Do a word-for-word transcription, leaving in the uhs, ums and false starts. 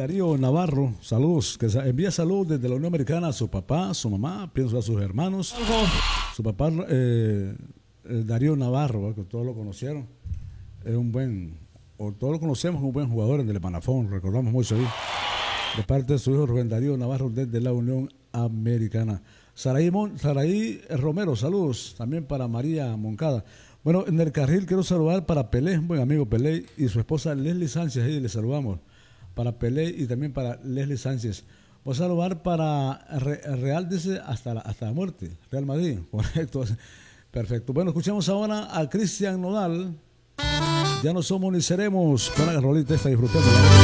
Darío Navarro, saludos, que envía saludos desde la Unión Americana a su papá, a su mamá, pienso a sus hermanos. Su papá, eh, eh, Darío Navarro, que todos lo conocieron, es un buen, o todos lo conocemos como un buen jugador en el Manafón, recordamos mucho ahí, de parte de su hijo Rubén Darío Navarro desde la Unión Americana. Saraí, Mon, Saraí Romero, saludos, también para María Moncada. Bueno, en el carril quiero saludar para Pelé, un buen amigo Pelé, y su esposa Leslie Sánchez, ahí le saludamos, para Pelé y también para Leslie Sánchez. Voy a saludar para Real, dice, hasta la, hasta la muerte, Real Madrid, correcto, perfecto. Bueno, escuchemos ahora a Cristian Nodal, ya no somos ni seremos, con la rolita esta, disfrutemos.